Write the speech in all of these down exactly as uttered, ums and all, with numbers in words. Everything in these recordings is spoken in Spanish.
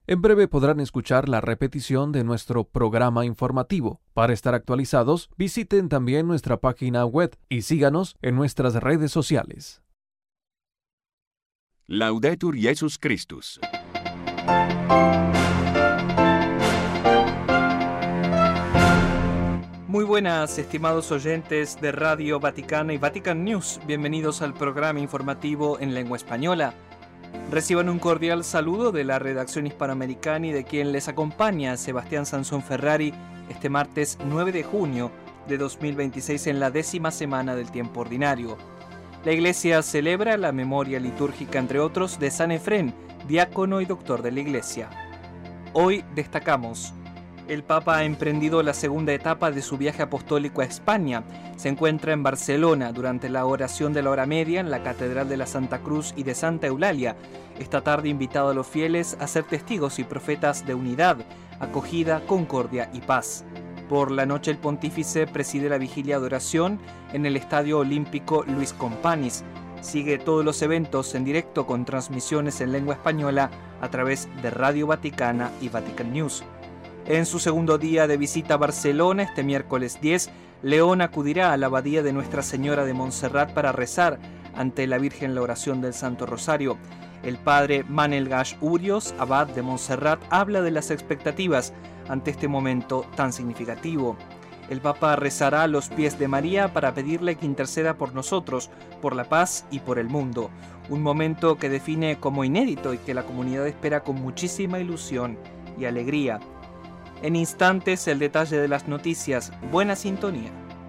En breve podrán escuchar la repetición de nuestro programa informativo. Para estar actualizados, visiten también nuestra página web y síganos en nuestras redes sociales. Laudetur Jesus Christus. Muy buenas, estimados oyentes de Radio Vaticana y Vatican News. Bienvenidos al programa informativo en lengua española. Reciban un cordial saludo de la redacción hispanoamericana y de quien les acompaña, Sebastián Sansón Ferrari, este martes nueve de junio de dos mil veintiséis en la décima semana del tiempo ordinario. La Iglesia celebra la memoria litúrgica, entre otros, de San Efrén, diácono y doctor de la Iglesia. Hoy destacamos: el Papa ha emprendido la segunda etapa de su viaje apostólico a España. Se encuentra en Barcelona durante la oración de la hora media en la Catedral de la Santa Cruz y de Santa Eulalia. Esta tarde invitado a los fieles a ser testigos y profetas de unidad, acogida, concordia y paz. Por la noche el pontífice preside la vigilia de oración en el Estadio Olímpico Luis Companys. Sigue todos los eventos en directo con transmisiones en lengua española a través de Radio Vaticana y Vatican News. En su segundo día de visita a Barcelona, este miércoles diez, León acudirá a la abadía de Nuestra Señora de Montserrat para rezar ante la Virgen la oración del Santo Rosario. El padre Manel Gash Urios, abad de Montserrat, habla de las expectativas ante este momento tan significativo. El Papa rezará a los pies de María para pedirle que interceda por nosotros, por la paz y por el mundo. Un momento que define como inédito y que la comunidad espera con muchísima ilusión y alegría. En instantes, el detalle de las noticias. Buena sintonía.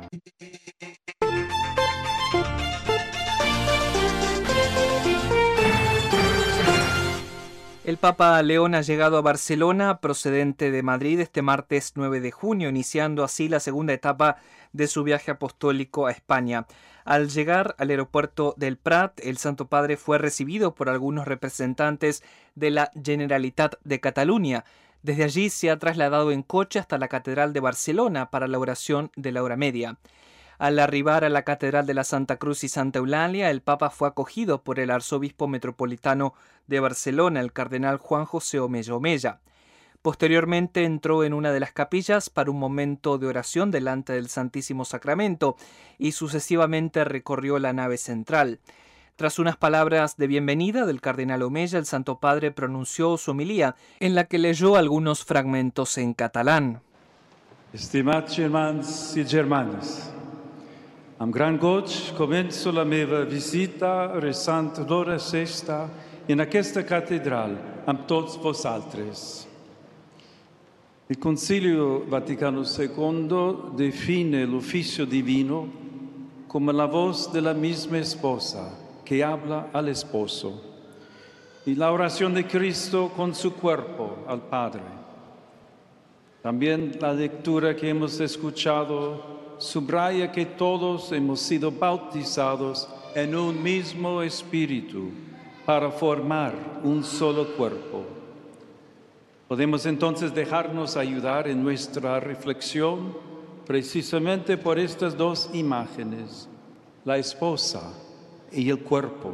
El Papa León ha llegado a Barcelona procedente de Madrid este martes nueve de junio, iniciando así la segunda etapa de su viaje apostólico a España. Al llegar al aeropuerto del Prat, el Santo Padre fue recibido por algunos representantes de la Generalitat de Cataluña. Desde allí se ha trasladado en coche hasta la Catedral de Barcelona para la oración de la hora media. Al arribar a la Catedral de la Santa Cruz y Santa Eulalia, el Papa fue acogido por el arzobispo metropolitano de Barcelona, el cardenal Juan José Omeya Omeya. Posteriormente entró en una de las capillas para un momento de oración delante del Santísimo Sacramento y sucesivamente recorrió la nave central. Tras unas palabras de bienvenida del cardenal Omeya, el Santo Padre pronunció su homilía, en la que leyó algunos fragmentos en catalán. Estimats germans i germanes, amb gran goig començo la meva visita resant l'hora sexta en aquesta catedral amb tots vosaltres. Il Concilio Vaticano segundo define el oficio divino como la voz de la misma esposa que habla al esposo, y la oración de Cristo con su cuerpo al Padre. También la lectura que hemos escuchado subraya que todos hemos sido bautizados en un mismo espíritu para formar un solo cuerpo. Podemos entonces dejarnos ayudar en nuestra reflexión precisamente por estas dos imágenes, la esposa y el cuerpo.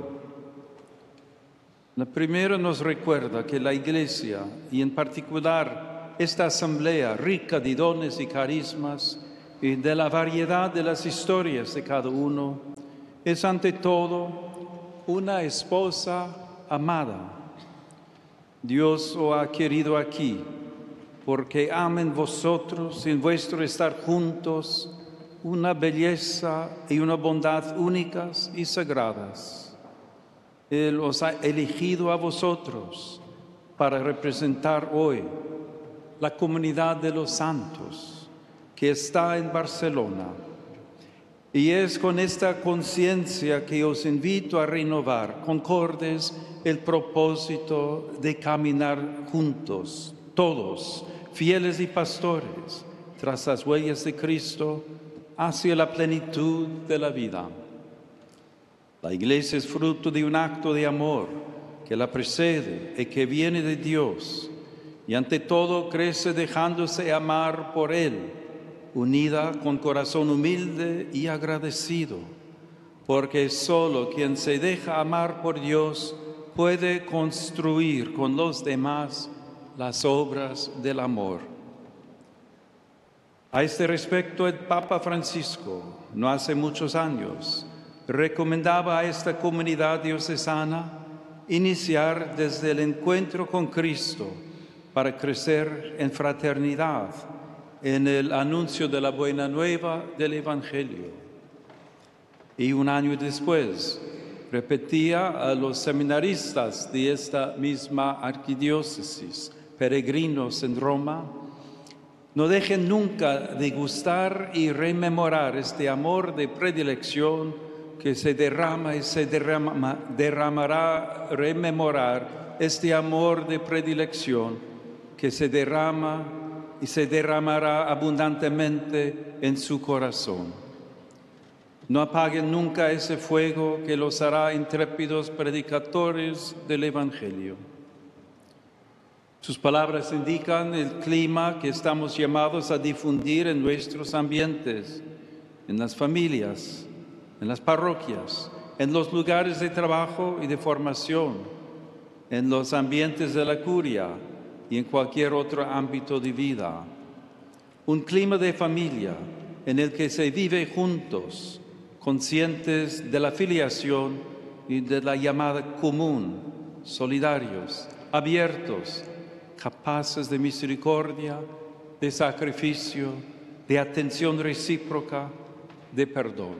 La primera nos recuerda que la Iglesia, y en particular esta asamblea rica de dones y carismas y de la variedad de las historias de cada uno, es ante todo una esposa amada. Dios os ha querido aquí porque amen vosotros en vuestro estar juntos una belleza y una bondad únicas y sagradas. Él os ha elegido a vosotros para representar hoy la comunidad de los santos que está en Barcelona. Y es con esta conciencia que os invito a renovar, concordes, el propósito de caminar juntos, todos, fieles y pastores, tras las huellas de Cristo, hacia la plenitud de la vida. La Iglesia es fruto de un acto de amor que la precede y que viene de Dios, y ante todo crece dejándose amar por Él, unida con corazón humilde y agradecido, porque solo quien se deja amar por Dios puede construir con los demás las obras del amor. A este respecto, el Papa Francisco, no hace muchos años, recomendaba a esta comunidad diocesana iniciar desde el encuentro con Cristo para crecer en fraternidad, en el anuncio de la buena nueva del Evangelio. Y un año después, repetía a los seminaristas de esta misma arquidiócesis, peregrinos en Roma: no dejen nunca de gustar y rememorar este amor de predilección que se derrama y se derrama, derramará, rememorar este amor de predilección que se derrama y se derramará abundantemente en su corazón. No apaguen nunca ese fuego que los hará intrépidos predicadores del Evangelio. Sus palabras indican el clima que estamos llamados a difundir en nuestros ambientes, en las familias, en las parroquias, en los lugares de trabajo y de formación, en los ambientes de la curia y en cualquier otro ámbito de vida. Un clima de familia en el que se vive juntos, conscientes de la filiación y de la llamada común, solidarios, abiertos, capaces de misericordia, de sacrificio, de atención recíproca, de perdón.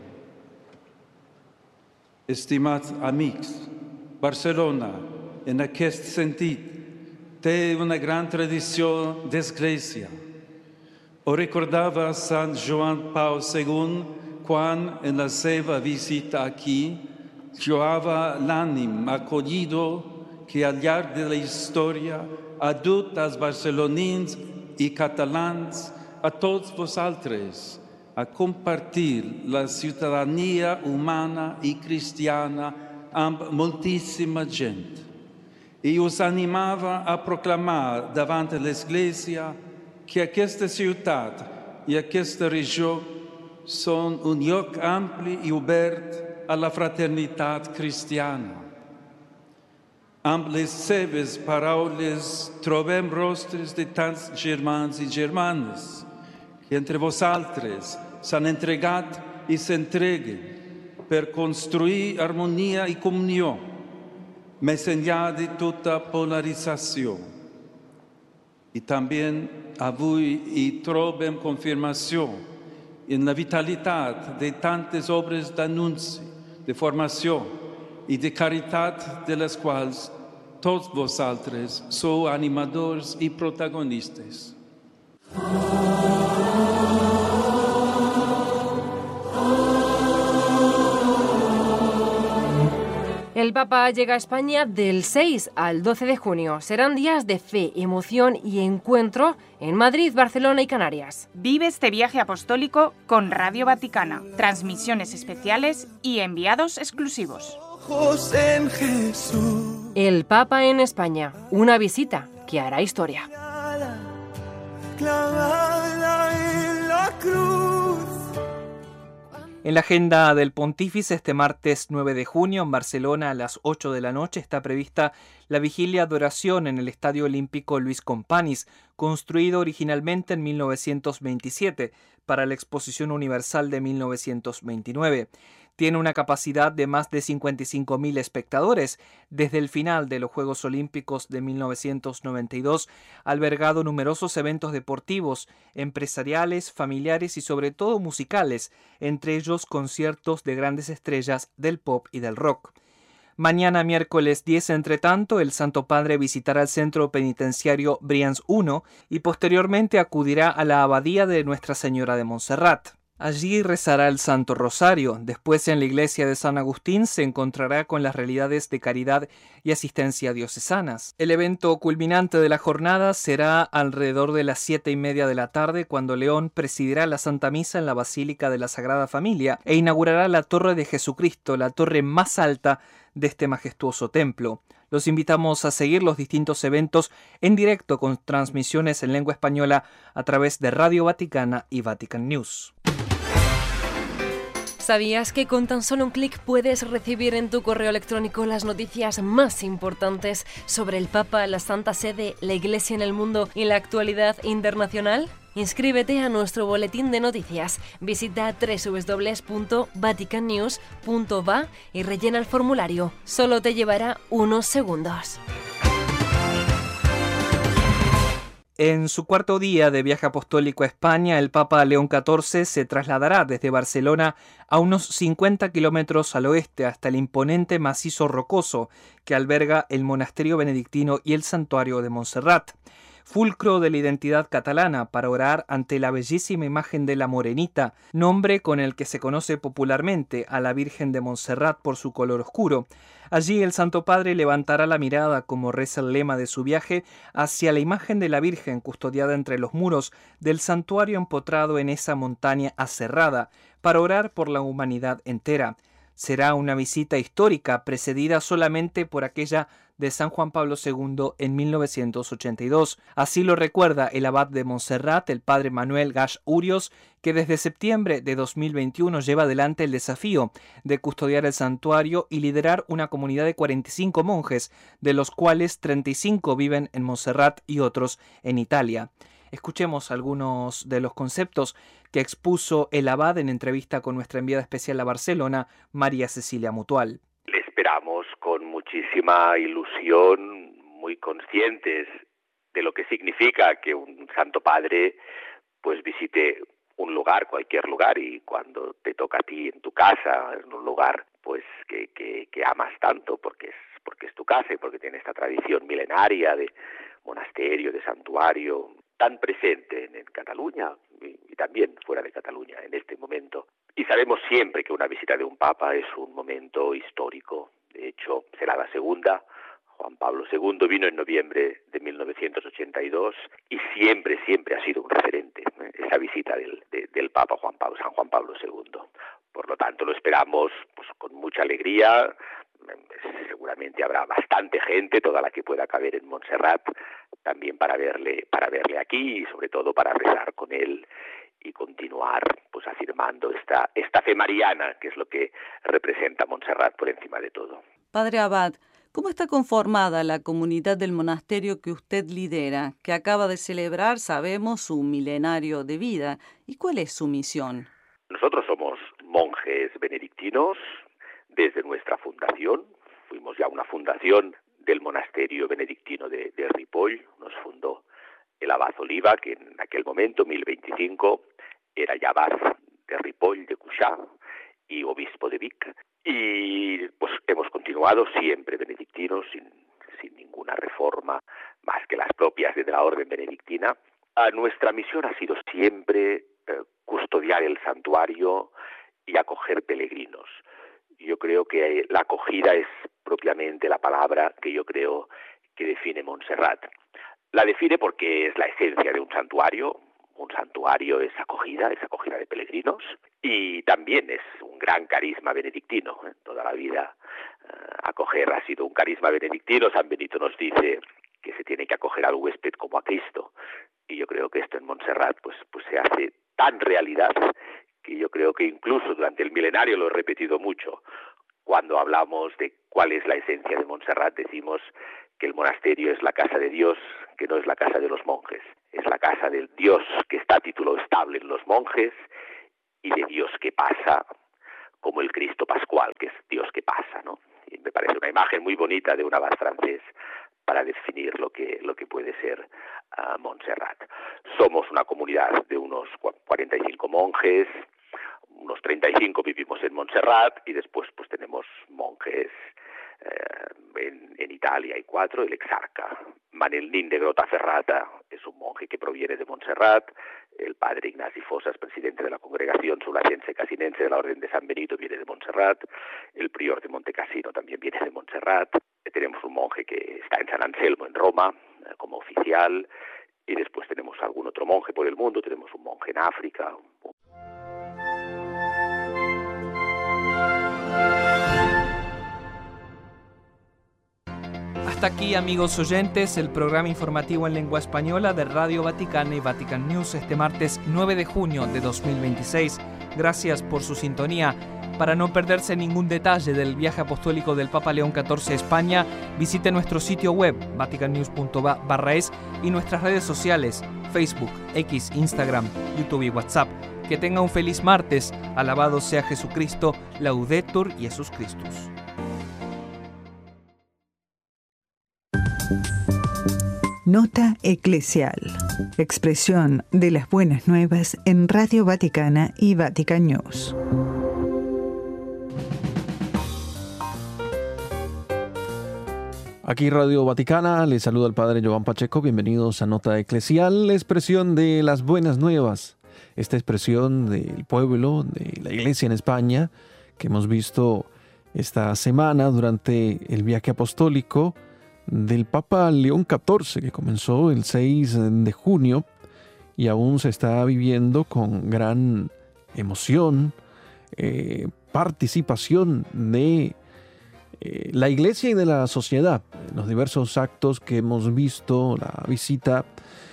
Estimats amics, Barcelona, en aquest sentit, té una gran tradició d'església. Ho recordava Sant Joan Pau segon quan, en la seva visita aquí, lloava l'ànim acollido que al llarg de la història ha dut als barcelonins i catalans, a tots vosaltres, a compartir la ciutadania humana i cristiana amb moltíssima gent. I us animava a proclamar davant l'Església que aquesta ciutat i aquesta regió són un lloc ampli i obert a la fraternitat cristiana. Amb les seves paraules trobem rostres de tants germans i germanes que entre vosaltres s'han entregat i s'entreguen per construir harmonia i comunió, més enllà de tota polarització. I també avui hi trobem confirmació en la vitalitat de tantes obres d'anunci, de formació i de caritat de les quals tots vosaltres sou animadors i protagonistes. El Papa llega a España del seis al doce de junio. Serán días de fe, emoción y encuentro en Madrid, Barcelona y Canarias. Vive este viaje apostólico con Radio Vaticana, transmisiones especiales y enviados exclusivos. En Jesús. El Papa en España, una visita que hará historia. Clavada en la cruz. En la agenda del Pontífice, este martes nueve de junio, en Barcelona, a las ocho de la noche, está prevista la vigilia de oración en el Estadio Olímpico Luis Companys, construido originalmente en mil novecientos veintisiete para la Exposición Universal de mil novecientos veintinueve. Tiene una capacidad de más de cincuenta y cinco mil espectadores. Desde el final de los Juegos Olímpicos de mil novecientos noventa y dos ha albergado numerosos eventos deportivos, empresariales, familiares y sobre todo musicales, entre ellos conciertos de grandes estrellas del pop y del rock. Mañana miércoles diez, entre tanto, el Santo Padre visitará el centro penitenciario Brians uno y posteriormente acudirá a la abadía de Nuestra Señora de Montserrat. Allí rezará el Santo Rosario. Después, en la iglesia de San Agustín, se encontrará con las realidades de caridad y asistencia diocesanas. El evento culminante de la jornada será alrededor de las siete y media de la tarde, cuando León presidirá la Santa Misa en la Basílica de la Sagrada Familia e inaugurará la Torre de Jesucristo, la torre más alta de este majestuoso templo. Los invitamos a seguir los distintos eventos en directo con transmisiones en lengua española a través de Radio Vaticana y Vatican News. ¿Sabías que con tan solo un clic puedes recibir en tu correo electrónico las noticias más importantes sobre el Papa, la Santa Sede, la Iglesia en el mundo y la actualidad internacional? Inscríbete a nuestro boletín de noticias. Visita doble u doble u doble u punto vatican news punto va y rellena el formulario. Solo te llevará unos segundos. En su cuarto día de viaje apostólico a España, el Papa León catorce se trasladará desde Barcelona a unos cincuenta kilómetros al oeste hasta el imponente macizo rocoso que alberga el monasterio benedictino y el santuario de Montserrat, fulcro de la identidad catalana, para orar ante la bellísima imagen de la Morenita, nombre con el que se conoce popularmente a la Virgen de Montserrat por su color oscuro. Allí el Santo Padre levantará la mirada, como reza el lema de su viaje, hacia la imagen de la Virgen custodiada entre los muros del santuario empotrado en esa montaña aserrada, para orar por la humanidad entera. Será una visita histórica precedida solamente por aquella de San Juan Pablo segundo en mil novecientos ochenta y dos. Así lo recuerda el abad de Montserrat, el padre Manuel Gasch Urios, que desde septiembre de dos mil veintiuno lleva adelante el desafío de custodiar el santuario y liderar una comunidad de cuarenta y cinco monjes, de los cuales treinta y cinco viven en Montserrat y otros en Italia. Escuchemos algunos de los conceptos que expuso el abad en entrevista con nuestra enviada especial a Barcelona, María Cecilia Mutual. Le esperamos con muchísima ilusión, muy conscientes de lo que significa que un Santo Padre pues visite un lugar, cualquier lugar, y cuando te toca a ti en tu casa, en un lugar pues que, que, que amas tanto porque es, porque es tu casa y porque tiene esta tradición milenaria de monasterio, de santuario, tan presente en, en Cataluña y, y también fuera de Cataluña en este momento. Y sabemos siempre que una visita de un papa es un momento histórico. De hecho, será la segunda. Juan Pablo segundo vino en noviembre de mil novecientos ochenta y dos y siempre, siempre ha sido un referente, ¿eh? esa visita del, de, del Papa Juan Pablo, San Juan Pablo segundo. Por lo tanto, lo esperamos pues, con mucha alegría. Seguramente habrá bastante gente, toda la que pueda caber en Montserrat, también para verle, para verle aquí y sobre todo para rezar con él y continuar pues afirmando esta, esta fe mariana, que es lo que representa Montserrat por encima de todo. Padre Abad, ¿cómo está conformada la comunidad del monasterio que usted lidera, que acaba de celebrar, sabemos, su milenario de vida? ¿Y cuál es su misión? Nosotros somos monjes benedictinos desde nuestra fundación. Fuimos ya una fundación del monasterio benedictino de, de Ripoll. Nos fundó el abad Oliva, que en aquel momento, mil veinticinco, era ya abad de Ripoll, de Cuixà, y obispo de Vic. Y pues hemos continuado siempre benedictinos, sin, sin ninguna reforma más que las propias de la orden benedictina. A nuestra misión ha sido siempre eh, custodiar el santuario y acoger peregrinos. Yo creo que la acogida es propiamente la palabra que yo creo que define Montserrat. La define porque es la esencia de un santuario. Un santuario es acogida, es acogida de peregrinos, y también es un gran carisma benedictino. ¿eh? Toda la vida eh, acoger ha sido un carisma benedictino. San Benito nos dice que se tiene que acoger al huésped como a Cristo, y yo creo que esto en Montserrat pues, pues se hace tan realidad que yo creo que incluso durante el milenario, lo he repetido mucho, cuando hablamos de cuál es la esencia de Montserrat, decimos que el monasterio es la casa de Dios, que no es la casa de los monjes. Es la casa del Dios que está a título estable en los monjes y de Dios que pasa como el Cristo Pascual, que es Dios que pasa, ¿no? Y me parece una imagen muy bonita de un abad francés para definir lo que, lo que puede ser uh, Montserrat. Somos una comunidad de unos cuarenta y cinco monjes, unos treinta y cinco vivimos en Montserrat y después pues tenemos monjes eh, en, en Italia hay cuatro, el exarca Manelnín de Grottaferrata es un monje que proviene de Montserrat, el padre Ignasi Fosas, presidente de la congregación sulaciense casinense de la Orden de San Benito, viene de Montserrat, el prior de Montecassino también viene de Montserrat, tenemos un monje que está en San Anselmo en Roma eh, como oficial, y después tenemos algún otro monje por el mundo, tenemos un monje en África. Hasta aquí, amigos oyentes, el programa informativo en lengua española de Radio Vaticana y Vatican News este martes nueve de junio de dos mil veintiséis. Gracias por su sintonía. Para no perderse ningún detalle del viaje apostólico del Papa León catorce a España, visite nuestro sitio web vatican news punto va barra es y nuestras redes sociales Facebook, X, Instagram, YouTube y WhatsApp. Que tenga un feliz martes. Alabado sea Jesucristo. Laudetur Jesus Christus. Nota eclesial. Expresión de las buenas nuevas en Radio Vaticana y Vatican News. Aquí Radio Vaticana, les saluda el Padre Joan Pacheco, bienvenidos a Nota Eclesial, la expresión de las buenas nuevas, esta expresión del pueblo, de la Iglesia en España, que hemos visto esta semana durante el viaje apostólico del Papa León catorce, que comenzó el seis de junio y aún se está viviendo con gran emoción, eh, participación de la Iglesia y de la sociedad, los diversos actos que hemos visto, la visita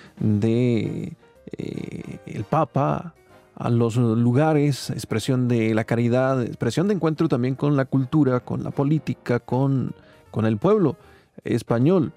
de eh, el Papa a los lugares, expresión de la caridad, expresión de encuentro también con la cultura, con la política, con, con el pueblo español.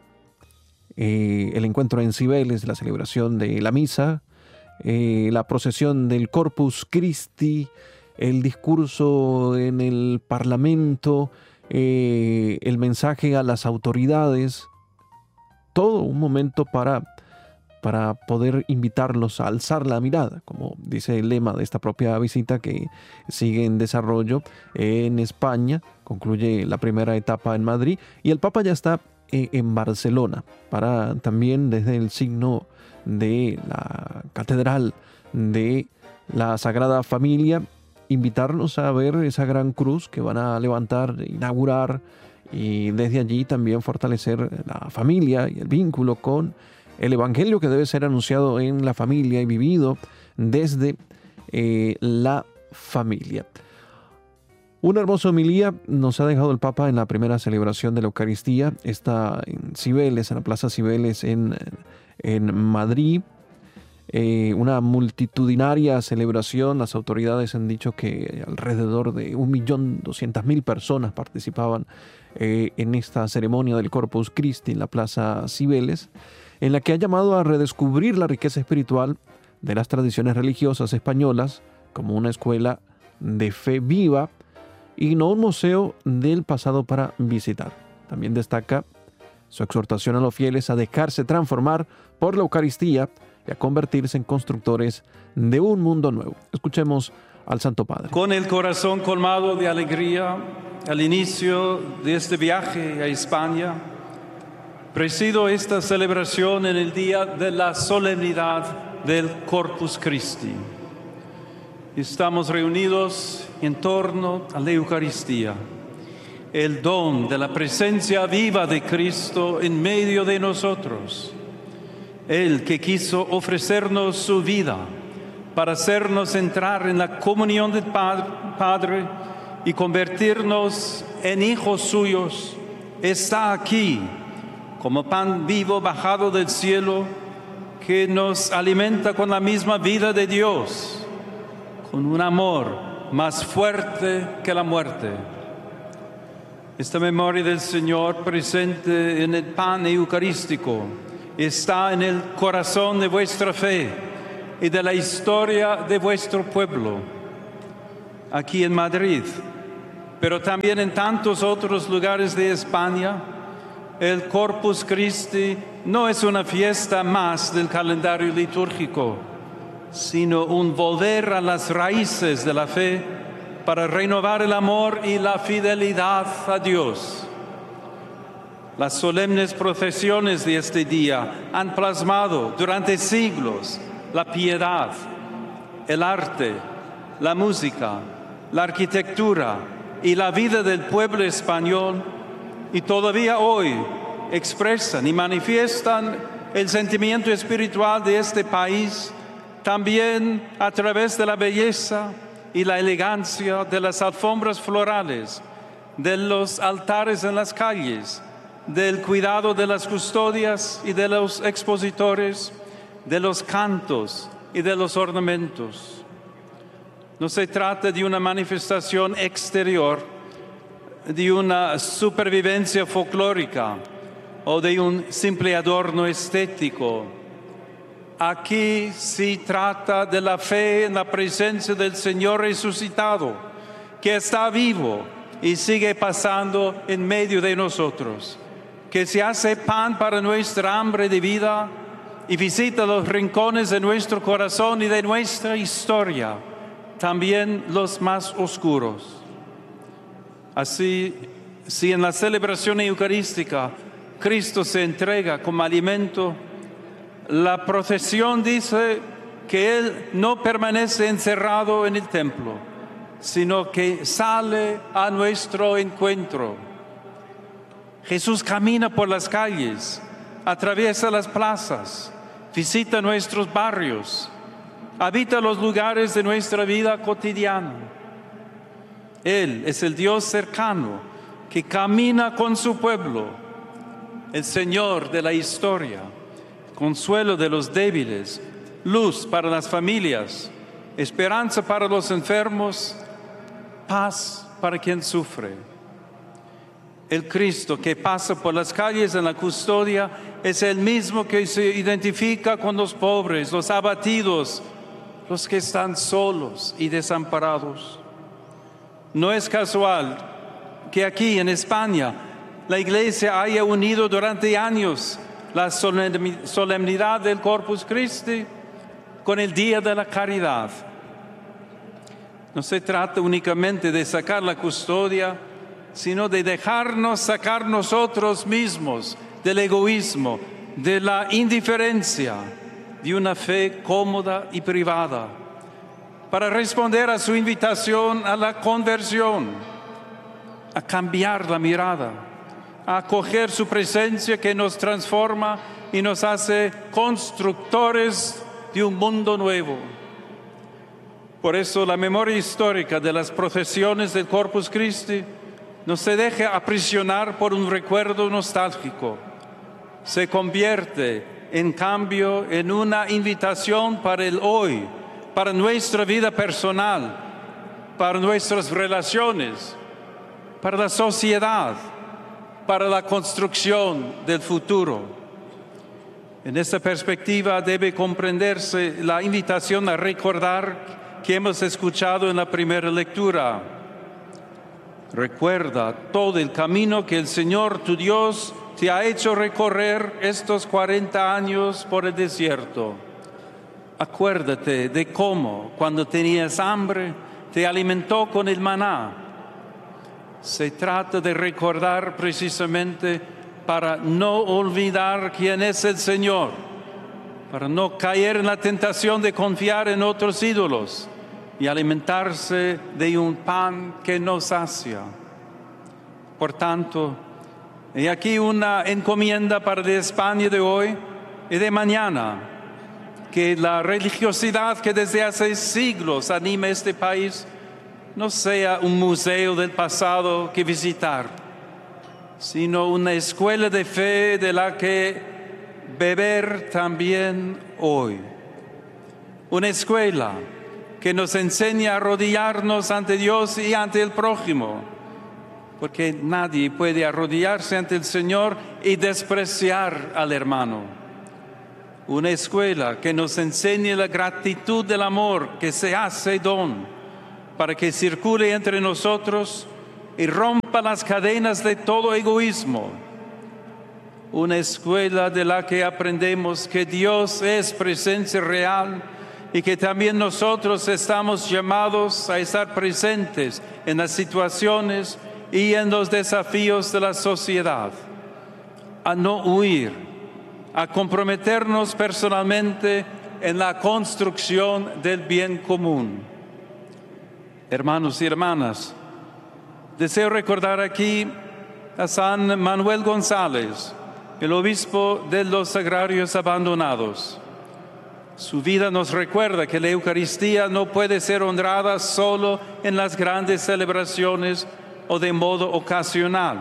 Eh, el encuentro en Cibeles, la celebración de la misa, eh, la procesión del Corpus Christi, el discurso en el Parlamento, Eh, el mensaje a las autoridades, todo un momento para, para poder invitarlos a alzar la mirada, como dice el lema de esta propia visita que sigue en desarrollo en España, concluye la primera etapa en Madrid y el Papa ya está eh, en Barcelona, para también desde el signo de la Catedral de la Sagrada Familia invitarnos a ver esa gran cruz que van a levantar, inaugurar y desde allí también fortalecer la familia y el vínculo con el Evangelio que debe ser anunciado en la familia y vivido desde eh, la familia. Una hermosa homilía nos ha dejado el Papa en la primera celebración de la Eucaristía, está en Cibeles, en la Plaza Cibeles en, en Madrid. Eh, una multitudinaria celebración. Las autoridades han dicho que alrededor de un millón doscientas mil personas participaban eh, en esta ceremonia del Corpus Christi en la Plaza Cibeles, en la que ha llamado a redescubrir la riqueza espiritual de las tradiciones religiosas españolas como una escuela de fe viva y no un museo del pasado para visitar. También destaca su exhortación a los fieles a dejarse transformar por la Eucaristía y a convertirse en constructores de un mundo nuevo. Escuchemos al Santo Padre. Con el corazón colmado de alegría, al inicio de este viaje a España, presido esta celebración en el día de la solemnidad del Corpus Christi. Estamos reunidos en torno a la Eucaristía, el don de la presencia viva de Cristo en medio de nosotros. Él que quiso ofrecernos su vida para hacernos entrar en la comunión del Padre y convertirnos en hijos suyos, está aquí como pan vivo bajado del cielo que nos alimenta con la misma vida de Dios, con un amor más fuerte que la muerte. Esta memoria del Señor presente en el pan eucarístico está en el corazón de vuestra fe y de la historia de vuestro pueblo, aquí en Madrid, pero también en tantos otros lugares de España. El Corpus Christi no es una fiesta más del calendario litúrgico, sino un volver a las raíces de la fe para renovar el amor y la fidelidad a Dios. Las solemnes procesiones de este día han plasmado durante siglos la piedad, el arte, la música, la arquitectura y la vida del pueblo español, y todavía hoy expresan y manifiestan el sentimiento espiritual de este país, también a través de la belleza y la elegancia de las alfombras florales, de los altares en las calles, del cuidado de las custodias y de los expositores, de los cantos y de los ornamentos. No se trata de una manifestación exterior, de una supervivencia folclórica o de un simple adorno estético. Aquí se trata de la fe en la presencia del Señor resucitado, que está vivo y sigue pasando en medio de nosotros, que se hace pan para nuestra hambre de vida y visita los rincones de nuestro corazón y de nuestra historia, también los más oscuros. Así, si en la celebración eucarística Cristo se entrega como alimento, la procesión dice que Él no permanece encerrado en el templo, sino que sale a nuestro encuentro. Jesús camina por las calles, atraviesa las plazas, visita nuestros barrios, habita los lugares de nuestra vida cotidiana. Él es el Dios cercano que camina con su pueblo, el Señor de la historia, consuelo de los débiles, luz para las familias, esperanza para los enfermos, paz para quien sufre. El Cristo que pasa por las calles en la custodia es el mismo que se identifica con los pobres, los abatidos, los que están solos y desamparados. No es casual que aquí en España la Iglesia haya unido durante años la solemnidad del Corpus Christi con el Día de la Caridad. No se trata únicamente de sacar la custodia, sino de dejarnos sacar nosotros mismos del egoísmo, de la indiferencia, de una fe cómoda y privada, para responder a su invitación a la conversión, a cambiar la mirada, a acoger su presencia que nos transforma y nos hace constructores de un mundo nuevo. Por eso la memoria histórica de las procesiones del Corpus Christi no se deja aprisionar por un recuerdo nostálgico. Se convierte, en cambio, en una invitación para el hoy, para nuestra vida personal, para nuestras relaciones, para la sociedad, para la construcción del futuro. En esta perspectiva debe comprenderse la invitación a recordar que hemos escuchado en la primera lectura. Recuerda todo el camino que el Señor tu Dios te ha hecho recorrer estos cuarenta años por el desierto. Acuérdate de cómo, cuando tenías hambre, te alimentó con el maná. Se trata de recordar precisamente para no olvidar quién es el Señor, para no caer en la tentación de confiar en otros ídolos y alimentarse de un pan que nos sacia. Por tanto, hay aquí una encomienda para de España de hoy y de mañana, que la religiosidad que desde hace siglos anima este país no sea un museo del pasado que visitar, sino una escuela de fe de la que beber también hoy. Una escuela que nos enseña a arrodillarnos ante Dios y ante el prójimo, porque nadie puede arrodillarse ante el Señor y despreciar al hermano. Una escuela que nos enseñe la gratitud del amor que se hace don, para que circule entre nosotros y rompa las cadenas de todo egoísmo. Una escuela de la que aprendemos que Dios es presencia real y que también nosotros estamos llamados a estar presentes en las situaciones y en los desafíos de la sociedad, a no huir, a comprometernos personalmente en la construcción del bien común. Hermanos y hermanas, deseo recordar aquí a San Manuel González, el obispo de los Sagrarios Abandonados. Su vida nos recuerda que la Eucaristía no puede ser honrada solo en las grandes celebraciones o de modo ocasional,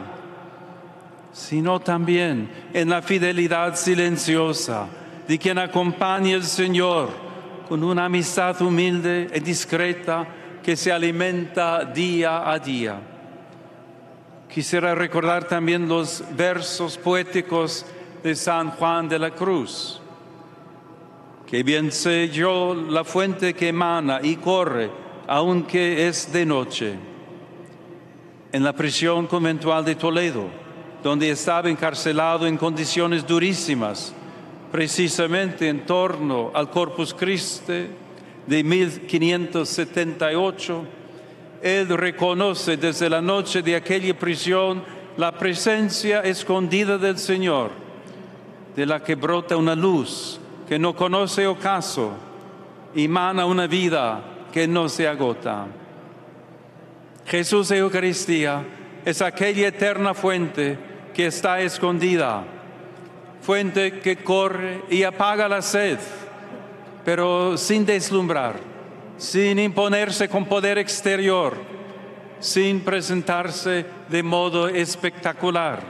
sino también en la fidelidad silenciosa de quien acompaña al Señor con una amistad humilde y discreta que se alimenta día a día. Quisiera recordar también los versos poéticos de San Juan de la Cruz. Que bien sé yo la fuente que emana y corre, aunque es de noche. En la prisión conventual de Toledo, donde estaba encarcelado en condiciones durísimas, precisamente en torno al Corpus Christi de mil quinientos setenta y ocho, él reconoce desde la noche de aquella prisión la presencia escondida del Señor, de la que brota una luz que no conoce ocaso, emana una vida que no se agota. Jesús de Eucaristía es aquella eterna fuente que está escondida, fuente que corre y apaga la sed, pero sin deslumbrar, sin imponerse con poder exterior, sin presentarse de modo espectacular.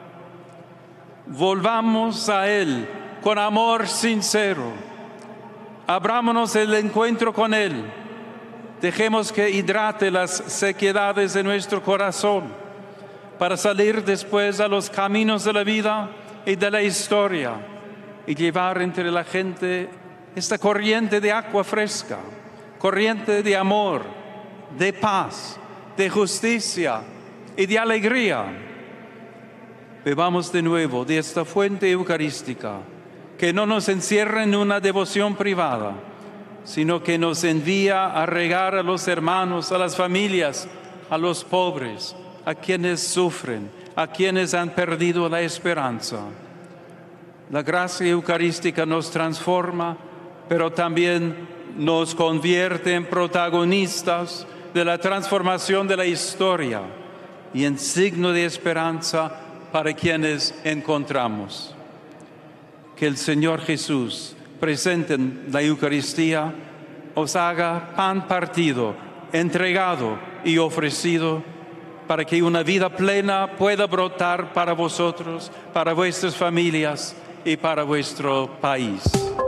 Volvamos a Él con amor sincero, abrámonos el encuentro con Él, dejemos que hidrate las sequedades de nuestro corazón para salir después a los caminos de la vida y de la historia y llevar entre la gente esta corriente de agua fresca, corriente de amor, de paz, de justicia y de alegría. Bebamos de nuevo de esta fuente eucarística que no nos encierra en una devoción privada, sino que nos envía a regar a los hermanos, a las familias, a los pobres, a quienes sufren, a quienes han perdido la esperanza. La gracia eucarística nos transforma, pero también nos convierte en protagonistas de la transformación de la historia y en signo de esperanza para quienes encontramos. Que el Señor Jesús, presente en la Eucaristía, os haga pan partido, entregado y ofrecido, para que una vida plena pueda brotar para vosotros, para vuestras familias y para vuestro país.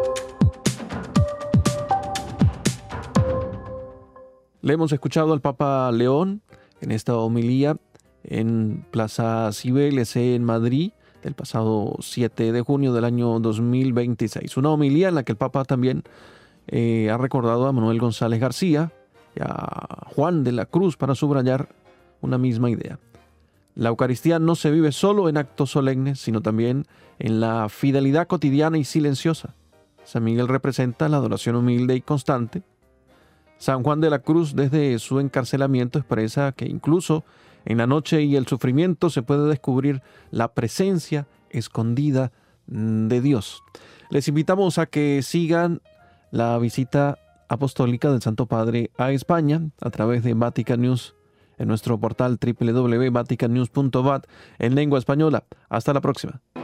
Le hemos escuchado al Papa León en esta homilía en Plaza Cibeles en Madrid el pasado siete de junio del año dos mil veintiséis. Una homilía en la que el Papa también eh, ha recordado a Manuel González García y a Juan de la Cruz para subrayar una misma idea. La Eucaristía no se vive solo en actos solemnes, sino también en la fidelidad cotidiana y silenciosa. San Miguel representa la adoración humilde y constante. San Juan de la Cruz, desde su encarcelamiento, expresa que incluso en la noche y el sufrimiento se puede descubrir la presencia escondida de Dios. Les invitamos a que sigan la visita apostólica del Santo Padre a España a través de Vatican News en nuestro portal doble u doble u doble u punto vatican news punto v a t en lengua española. Hasta la próxima.